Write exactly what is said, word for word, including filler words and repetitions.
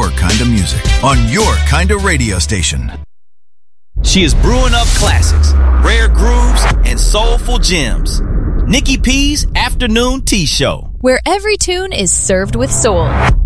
your kind of music on your kind of radio station. She is brewing up classics, rare grooves, and soulful gems. Nikki P's Afternoon Tea Show, where every tune is served with soul.